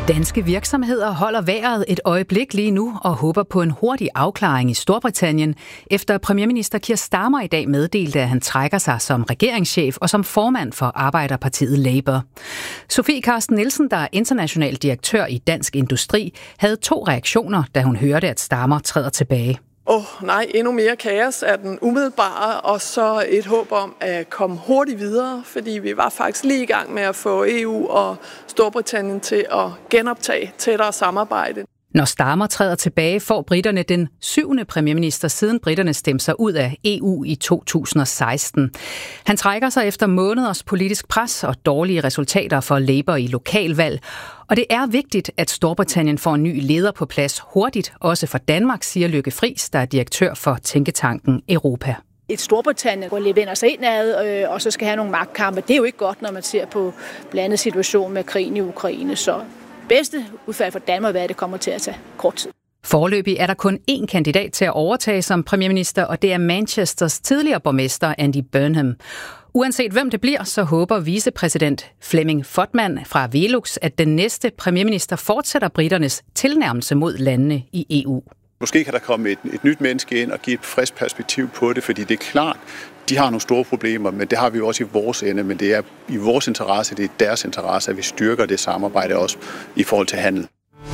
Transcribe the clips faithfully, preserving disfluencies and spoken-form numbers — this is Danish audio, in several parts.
Danske virksomheder holder vejret et øjeblik lige nu og håber på en hurtig afklaring i Storbritannien, efter premierminister Keir Starmer i dag meddelte, at han trækker sig som regeringschef og som formand for Arbejderpartiet Labour. Sofie Carsten Nielsen, der er international direktør i Dansk Industri, havde to reaktioner, da hun hørte, at Starmer træder tilbage. Åh oh, nej, endnu mere kaos er den umiddelbare, og så et håb om at komme hurtigt videre, fordi vi var faktisk lige i gang med at få E U og Storbritannien til at genoptage tættere samarbejde. Når Starmer træder tilbage, får briterne den syvende premierminister, siden briterne stemte sig ud af E U i to tusind og seksten. Han trækker sig efter måneders politisk pres og dårlige resultater for Labour i lokalvalg. Og det er vigtigt, at Storbritannien får en ny leder på plads hurtigt, også for Danmark, siger Lykke Friis, der er direktør for tænketanken Europa. Et Storbritannien, hvor det vender sig indad, øh, og så skal have nogle magtkampe, det er jo ikke godt, når man ser på blandet situation med krigen i Ukraine. Så bedste udfald for Danmark er, at det kommer til at tage kort tid. Foreløbig er der kun én kandidat til at overtage som premierminister, og det er Manchesters tidligere borgmester Andy Burnham. Uanset hvem det bliver, så håber vicepræsident Flemming Fotman fra Velux, at den næste premierminister fortsætter briternes tilnærmelse mod landene i E U. Måske kan der komme et, et nyt menneske ind og give et frisk perspektiv på det, fordi det er klart, de har nogle store problemer, men det har vi jo også i vores ende, men det er i vores interesse, det er deres interesse, at vi styrker det samarbejde også i forhold til handel.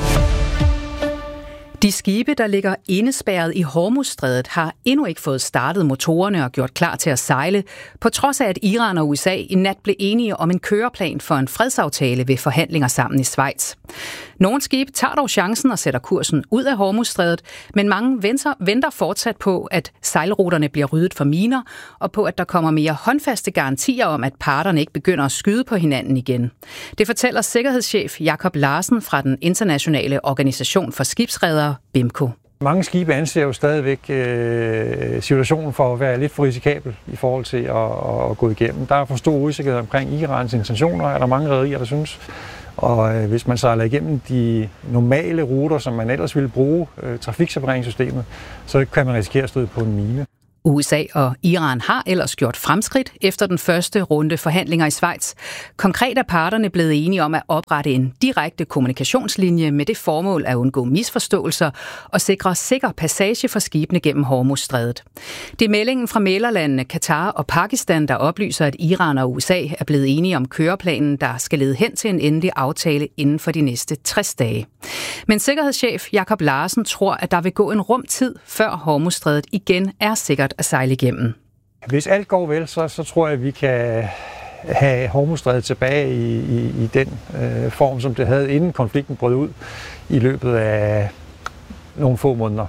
De skibe, der ligger indespærret i Hormuzstrædet, har endnu ikke fået startet motorerne og gjort klar til at sejle, på trods af, at Iran og U S A i nat blev enige om en køreplan for en fredsaftale ved forhandlinger sammen i Schweiz. Nogle skibe tager dog chancen og sætter kursen ud af Hormuzstrædet, men mange venter, venter fortsat på, at sejlruterne bliver ryddet for miner, og på, at der kommer mere håndfaste garantier om, at parterne ikke begynder at skyde på hinanden igen. Det fortæller sikkerhedschef Jakob Larsen fra den internationale organisation for skibsredere, BIMCO. Mange skibe anser jo stadigvæk øh, situationen for at være lidt for risikabel i forhold til at, at gå igennem. Der er for stor usikkerhed omkring Irans intentioner, er der mange rederier, der synes. Og øh, hvis man sejler igennem de normale ruter, som man ellers ville bruge, øh, trafiksepareringssystemet, så kan man risikere at støde på en mine. U S A og Iran har ellers gjort fremskridt efter den første runde forhandlinger i Schweiz. Konkret er parterne blevet enige om at oprette en direkte kommunikationslinje med det formål at undgå misforståelser og sikre sikker passage for skibene gennem Hormuzstrædet. Det er meldingen fra mæglerlandene Katar og Pakistan, der oplyser, at Iran og U S A er blevet enige om køreplanen, der skal lede hen til en endelig aftale inden for de næste tres dage. Men sikkerhedschef Jakob Larsen tror, at der vil gå en rum tid, før Hormuzstrædet igen er sikkert at sejle igennem. Hvis alt går vel, så, så tror jeg, at vi kan have Hormuzstrædet tilbage i, i, i den øh, form, som det havde, inden konflikten brød ud i løbet af nogle få måneder.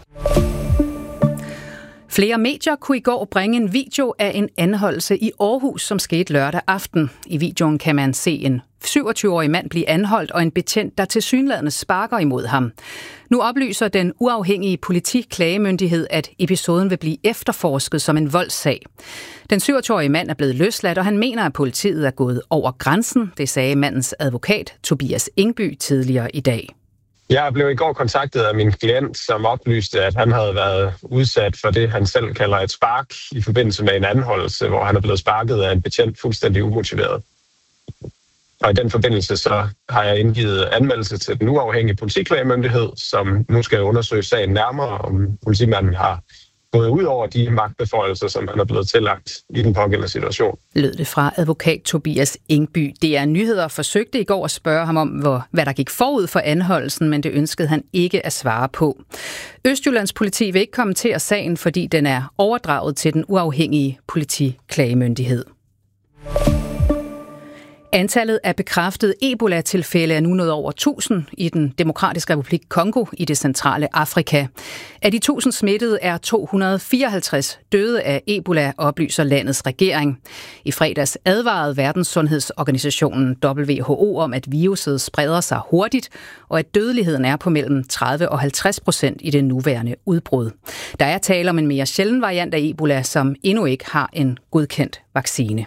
Flere medier kunne i går bringe en video af en anholdelse i Aarhus, som skete lørdag aften. I videoen kan man se en syvogtyve-årig mand blive anholdt og en betjent, der tilsyneladende sparker imod ham. Nu oplyser den uafhængige politiklagemyndighed, at episoden vil blive efterforsket som en voldssag. Den syvogtyve-årige mand er blevet løsladt, og han mener, at politiet er gået over grænsen. Det sagde mandens advokat Tobias Ingby tidligere i dag. Jeg blev i går kontaktet af min klient, som oplyste, at han havde været udsat for det, han selv kalder et spark i forbindelse med en anholdelse, hvor han er blevet sparket af en betjent fuldstændig umotiveret. Og i den forbindelse så har jeg indgivet anmeldelse til den uafhængige politiklagemyndighed, som nu skal undersøge sagen nærmere, om politimanden har gået ud over de magtbeføjelser, som han er blevet tillagt i den pågældende situation. Lød det fra advokat Tobias Ingby. D R Nyheder forsøgte i går at spørge ham om, hvor, hvad der gik forud for anholdelsen, men det ønskede han ikke at svare på. Østjyllands politi vil ikke kommentere sagen, fordi den er overdraget til den uafhængige politiklagemyndighed. Antallet af bekræftede Ebola-tilfælde er nu nået over tusind i den Demokratiske Republik Kongo i det centrale Afrika. Af de tusind smittede er to hundrede og fireoghalvtreds døde af Ebola, oplyser landets regering. I fredags advarede Verdenssundhedsorganisationen W H O om, at viruset spreder sig hurtigt, og at dødeligheden er på mellem tredive og halvtreds procent i det nuværende udbrud. Der er tale om en mere sjælden variant af Ebola, som endnu ikke har en godkendt vaccine.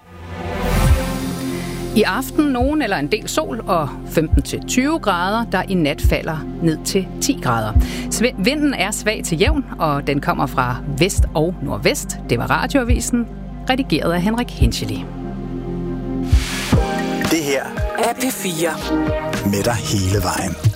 I aften nogen eller en del sol og femten til tyve grader, der i nat falder ned til ti grader. Vinden er svag til jævn, og den kommer fra vest og nordvest. Det var Radioavisen, redigeret af Henrik Hinchely. Det her er P fire. med dig hele vejen.